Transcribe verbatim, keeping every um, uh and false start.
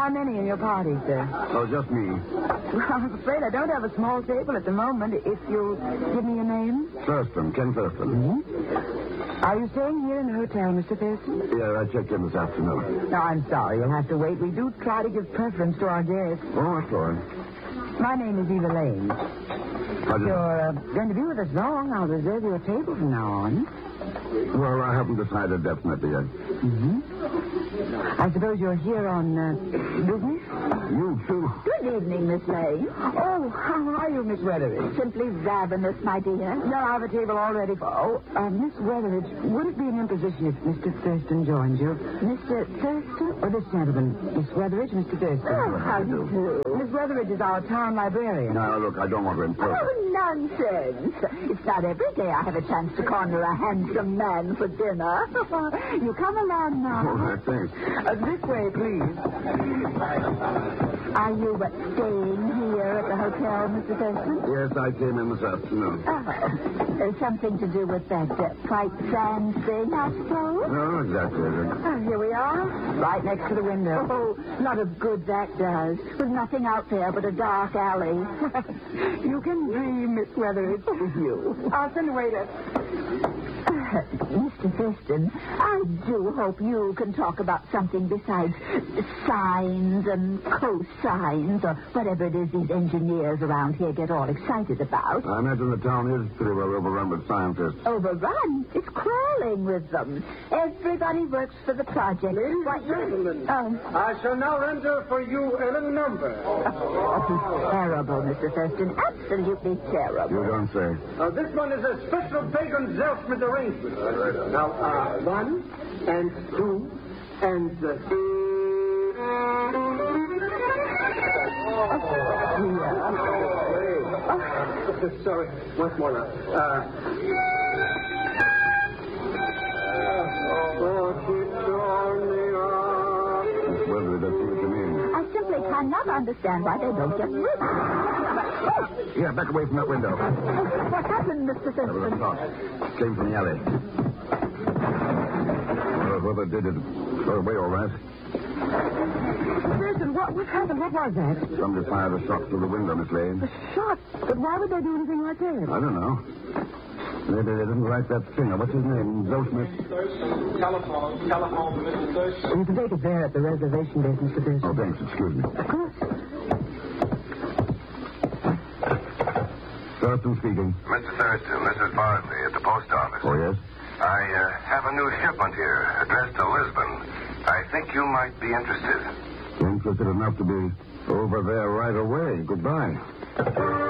How many in your party, sir? Oh, just me. Well, I'm afraid I don't have a small table at the moment. If you'll give me your name. Thurston, Ken Thurston. Mm-hmm. Are you staying here in the hotel, Mister Thurston? Yeah, I checked in this afternoon. No, I'm sorry. You'll have to wait. We do try to give preference to our guests. Oh, that's all right. My name is Eva Lane. How If do you... you're uh, going to be with us long, I'll reserve your table from now on. Well, I haven't decided definitely yet. Mm-hmm. I suppose you're here on uh, business? You, too. Good evening, Miss Lane. Oh, how are you, Miss Weatheridge? Simply ravenous, my dear. No, I have a table all ready for... Oh, uh, Miss Weatheridge, would it be an imposition if Mister Thurston joins you? Mister Thurston? Oh, this gentleman. Miss Weatheridge, Mister Thurston. Oh, how do you do? Miss Weatheridge is our town librarian. Now, look, I don't want to impose. Oh, nonsense. It's not every day I have a chance to corner a handsome man for dinner. You come along now. Oh, thanks. Uh, this way, please. Are you uh, staying here at the hotel, Mister Thurston? Yes, I came in this afternoon. Oh, there's something to do with that uh, White Sands thing, I suppose? No, exactly. Oh, here we are, right next to the window. Oh, not as good that does. With nothing out there but a dark alley. You can dream, Miss Weatheridge. You. I'll send a waiter. Uh, Mister Thurston, I do hope you can talk about something besides sines and cosines or whatever it is these engineers around here get all excited about. I imagine the town is pretty well overrun with scientists. Overrun? It's crawling with them. Everybody works for the project. Ladies What- and gentlemen, Um, I shall now render for you a little number. oh, terrible, Mister Thurston. Absolutely terrible. You don't say. Uh, this one is a special Pagan Zelfman arrangement. Now, uh, one, and two, and uh, oh, sorry, once more now. Uh, Miss Weatheridge, I see what you mean. I simply cannot understand why they don't get rid of it. Oh, Yeah, back away from that window. what happened, Mister There was a Thurston? shot. Came from the alley. Well, whoever did it, throw away all right. Thurston, what, what happened? What was that? Somebody fired a shot through the window, Miss Lane. A shot. But why would they do anything like that? I don't know. Maybe they didn't like that singer. What's his name? Zolsmith? telephone, telephone to Mister Thurston. You can take it there at the reservation desk, Mister Thurston. Oh, thanks. Excuse me. Of course. Thurston speaking. Mister Thurston, this is Bartley at the post office. Oh, yes? I uh, have a new shipment here, addressed to Lisbon. I think you might be interested. Interested enough to be over there right away. Goodbye.